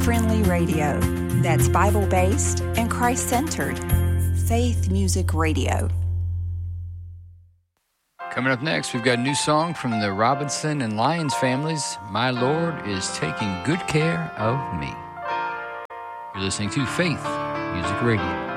family-friendly radio that's Bible-based and Christ-centered. Faith Music Radio. Coming up next, we've got a new song from the Robinson and Lyons families, My Lord is Taking Good Care of Me. You're listening to Faith Music Radio.